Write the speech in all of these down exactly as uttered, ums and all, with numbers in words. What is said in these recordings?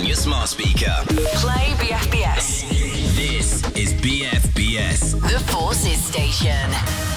your smart speaker. Play B F B S. This is B F B S. The Forces Station.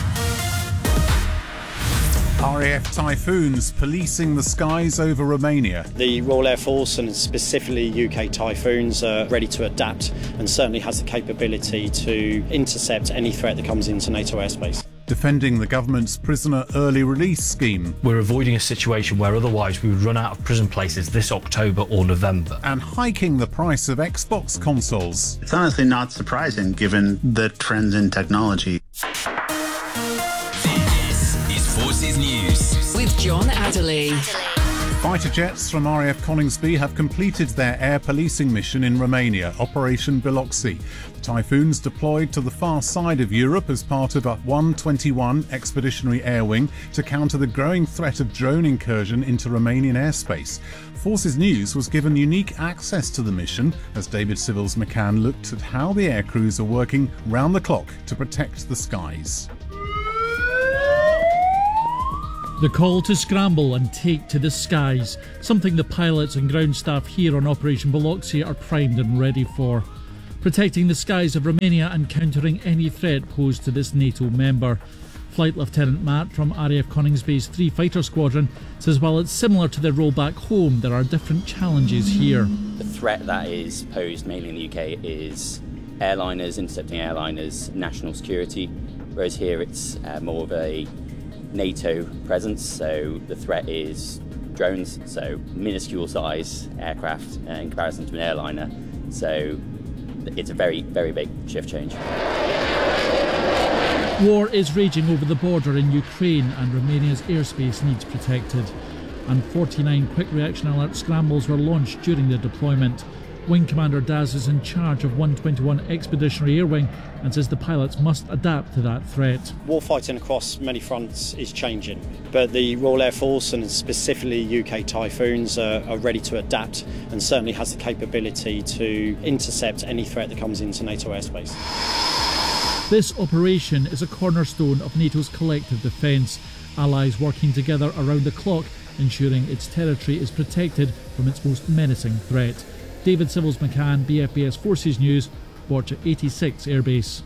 R A F Typhoons policing the skies over Romania. The Royal Air Force and specifically U K Typhoons are ready to adapt and certainly has the capability to intercept any threat that comes into NATO airspace. Defending the government's prisoner early release scheme. We're avoiding a situation where otherwise we would run out of prison places this October or November. And hiking the price of Xbox consoles. It's honestly not surprising given the trends in technology. Forces News with John Adderley. Fighter jets from R A F Coningsby have completed their air policing mission in Romania, Operation Biloxi. The Typhoons deployed to the far side of Europe as part of a one twenty-one Expeditionary Air Wing to counter the growing threat of drone incursion into Romanian airspace. Forces News was given unique access to the mission as David Civils McCann looked at how the air crews are working round the clock to protect the skies. The call to scramble and take to the skies, something the pilots and ground staff here on Operation Biloxi are primed and ready for. Protecting the skies of Romania and countering any threat posed to this NATO member. Flight Lieutenant Matt from R A F Coningsby's three Fighter Squadron says while it's similar to their role back home, there are different challenges here. The threat that is posed mainly in the U K is airliners, intercepting airliners, national security, whereas here it's uh, more of a NATO presence, so the threat is drones, so minuscule size aircraft uh, in comparison to an airliner, so it's a very, very big shift change. War is raging over the border in Ukraine and Romania's airspace needs protected. And forty-nine quick reaction alert scrambles were launched during the deployment. Wing Commander Daz is in charge of one twenty-one Expeditionary Air Wing and says the pilots must adapt to that threat. Warfighting across many fronts is changing, but the Royal Air Force and specifically U K Typhoons are, are ready to adapt and certainly has the capability to intercept any threat that comes into NATO airspace. This operation is a cornerstone of NATO's collective defence, allies working together around the clock, ensuring its territory is protected from its most menacing threat. David Civils McCann, B F B S Forces News, watch at eighty-six Airbase.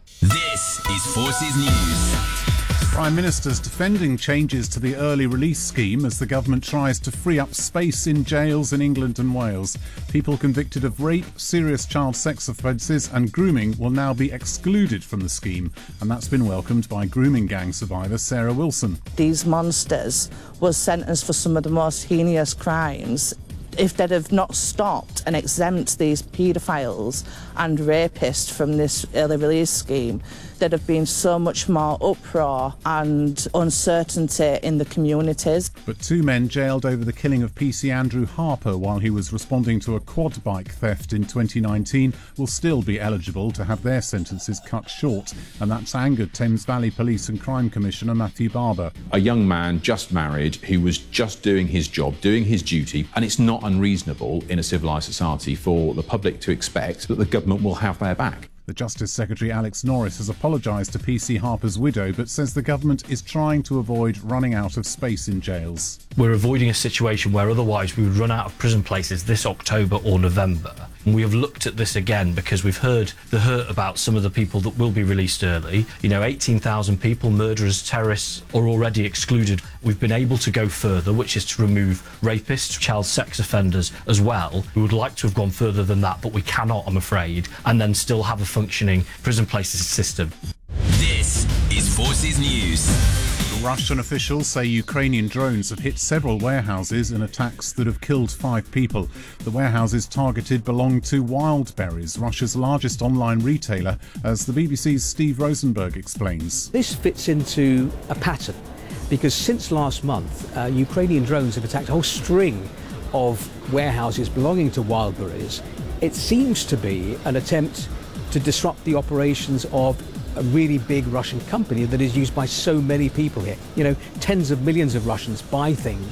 This is Forces News. Prime Minister's defending changes to the early release scheme as the government tries to free up space in jails in England and Wales. People convicted of rape, serious child sex offences and grooming will now be excluded from the scheme, and that's been welcomed by grooming gang survivor Sarah Wilson. These monsters were sentenced for some of the most heinous crimes. If they'd have not stopped and exempt these paedophiles and rapists from this early release scheme, there'd have been so much more uproar and uncertainty in the communities. But two men jailed over the killing of P C Andrew Harper while he was responding to a quad bike theft in twenty nineteen will still be eligible to have their sentences cut short, and that's angered Thames Valley Police and Crime Commissioner Matthew Barber. A young man just married who was just doing his job, doing his duty, and it's not unreasonable in a civilised society for the public to expect that the government will have their back. The Justice Secretary Alex Norris has apologised to P C Harper's widow but says the government is trying to avoid running out of space in jails. We're avoiding a situation where otherwise we would run out of prison places this October or November. And we have looked at this again because we've heard the hurt about some of the people that will be released early. You know, eighteen thousand people, murderers, terrorists, are already excluded. We've been able to go further, which is to remove rapists, child sex offenders as well. We would like to have gone further than that, but we cannot, I'm afraid, and then still have a functioning prison places system. This is Forces News. Russian officials say Ukrainian drones have hit several warehouses in attacks that have killed five people. The warehouses targeted belong to Wildberries, Russia's largest online retailer, as the B B C's Steve Rosenberg explains. This fits into a pattern because since last month, uh, Ukrainian drones have attacked a whole string of warehouses belonging to Wildberries. It seems to be an attempt to disrupt the operations of a really big Russian company that is used by so many people here. You know, tens of millions of Russians buy things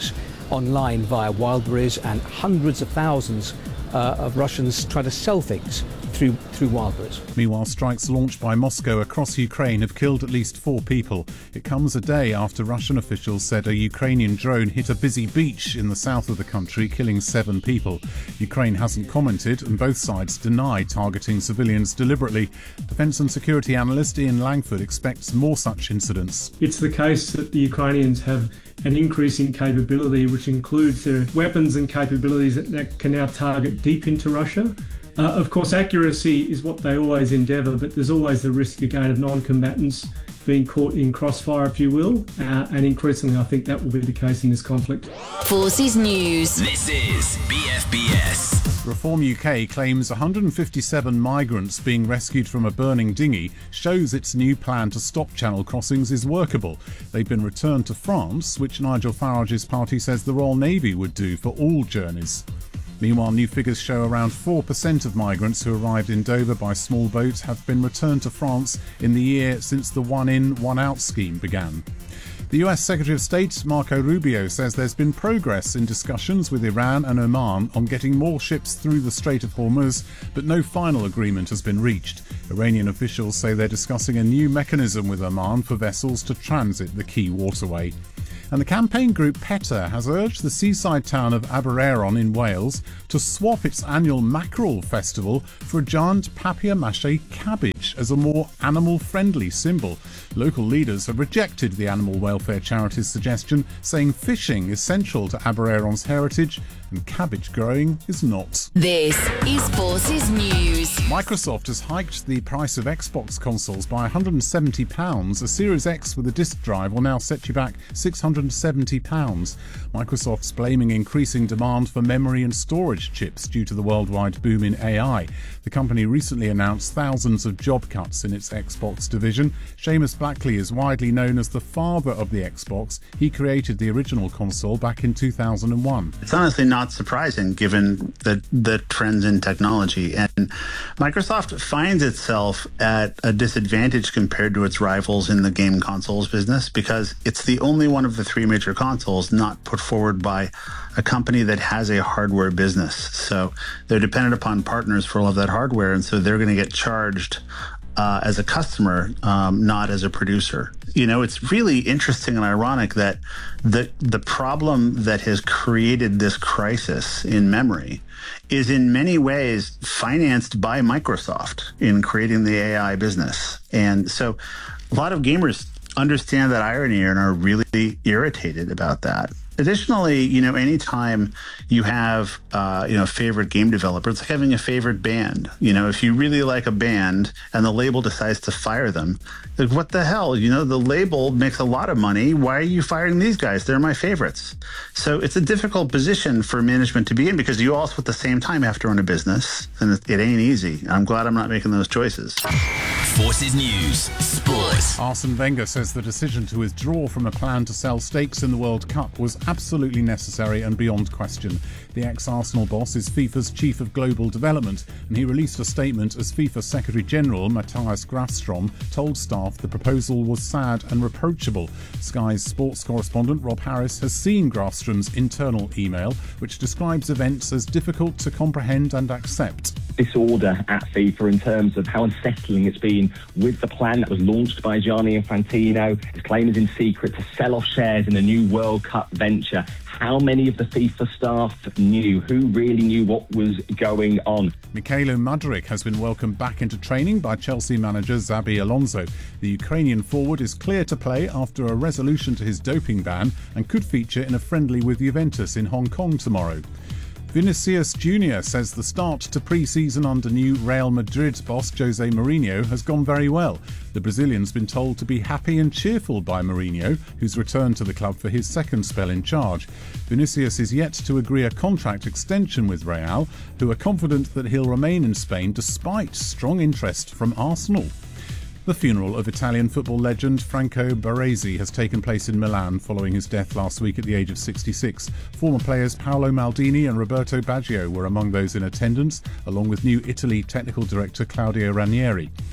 online via Wildberries, and hundreds of thousands uh, of Russians try to sell things through through Wildberries. Meanwhile, strikes launched by Moscow across Ukraine have killed at least four people. It comes a day after Russian officials said a Ukrainian drone hit a busy beach in the south of the country, killing seven people. Ukraine hasn't commented, and both sides deny targeting civilians deliberately. Defence and security analyst Ian Langford expects more such incidents. It's the case that the Ukrainians have an increase in capability, which includes their weapons and capabilities that, that can now target deep into Russia. Uh, of course, accuracy is what they always endeavour, but there's always the risk again of non-combatants being caught in crossfire, if you will, uh, and increasingly I think that will be the case in this conflict. Forces News. This is B F B S. Reform U K claims one hundred fifty-seven migrants being rescued from a burning dinghy shows its new plan to stop channel crossings is workable. They've been returned to France, which Nigel Farage's party says the Royal Navy would do for all journeys. Meanwhile, new figures show around four percent of migrants who arrived in Dover by small boats have been returned to France in the year since the One In, One Out scheme began. The U S Secretary of State, Marco Rubio, says there's been progress in discussions with Iran and Oman on getting more ships through the Strait of Hormuz, but no final agreement has been reached. Iranian officials say they're discussing a new mechanism with Oman for vessels to transit the key waterway. And the campaign group PETA has urged the seaside town of Aberaeron in Wales to swap its annual mackerel festival for a giant papier-mâché cabbage as a more animal-friendly symbol. Local leaders have rejected the animal welfare charity's suggestion, saying fishing is central to Aberaeron's heritage and cabbage growing is not. This is Forces News. Microsoft has hiked the price of Xbox consoles by one hundred seventy pounds. A Series X with a disk drive will now set you back six hundred seventy pounds. Microsoft's blaming increasing demand for memory and storage chips due to the worldwide boom in A I. The company recently announced thousands of job cuts in its Xbox division. Seamus Blackley is widely known as the father of the Xbox. He created the original console back in two thousand one. It's honestly not surprising given the, the trends in technology. And Microsoft finds itself at a disadvantage compared to its rivals in the game consoles business because it's the only one of the three major consoles not put forward by a company that has a hardware business. So they're dependent upon partners for all of that hardware, and so they're going to get charged uh, as a customer, um, not as a producer. You know, it's really interesting and ironic that the the problem that has created this crisis in memory is in many ways financed by Microsoft in creating the A I business. And so a lot of gamers understand that irony and are really irritated about that. Additionally, you know, anytime you have, uh, you know, a favorite game developer, it's like having a favorite band. You know, if you really like a band and the label decides to fire them, like, what the hell? You know, the label makes a lot of money. Why are you firing these guys? They're my favorites. So it's a difficult position for management to be in because you also at the same time have to run a business, and it, it ain't easy. I'm glad I'm not making those choices. Forces News Sports. Arsene Wenger says the decision to withdraw from a plan to sell stakes in the World Cup was absolutely necessary and beyond question. The ex-Arsenal boss is FIFA's chief of global development, and he released a statement as FIFA Secretary-General Matthias Grafstrom told staff the proposal was sad and reproachable. Sky's sports correspondent Rob Harris has seen Grafstrom's internal email, which describes events as difficult to comprehend and accept. Disorder at FIFA in terms of how unsettling it's been with the plan that was launched by Gianni Infantino. His claim is in secret to sell off shares in a new World Cup venture. How many of the FIFA staff knew? Who really knew what was going on? Mikhailo Mudryk has been welcomed back into training by Chelsea manager Xabi Alonso. The Ukrainian forward is clear to play after a resolution to his doping ban and could feature in a friendly with Juventus in Hong Kong tomorrow. Vinicius Junior says the start to pre-season under new Real Madrid boss Jose Mourinho has gone very well. The Brazilian's been told to be happy and cheerful by Mourinho, who's returned to the club for his second spell in charge. Vinicius is yet to agree a contract extension with Real, who are confident that he'll remain in Spain despite strong interest from Arsenal. The funeral of Italian football legend Franco Baresi has taken place in Milan following his death last week at the age of sixty-six. Former players Paolo Maldini and Roberto Baggio were among those in attendance, along with new Italy technical director Claudio Ranieri.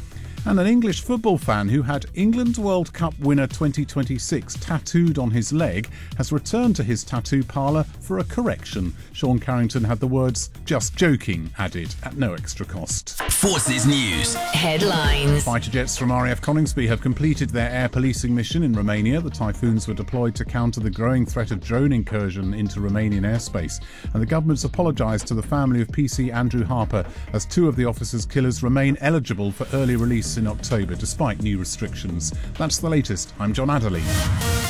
And an English football fan who had England World Cup winner twenty twenty-six tattooed on his leg has returned to his tattoo parlour for a correction. Sean Carrington had the words "just joking" added at no extra cost. Forces News. Headlines. Fighter jets from R A F Coningsby have completed their air policing mission in Romania. The Typhoons were deployed to counter the growing threat of drone incursion into Romanian airspace. And the government's apologised to the family of P C Andrew Harper as two of the officer's killers remain eligible for early release in October despite new restrictions. That's the latest. I'm John Adderley.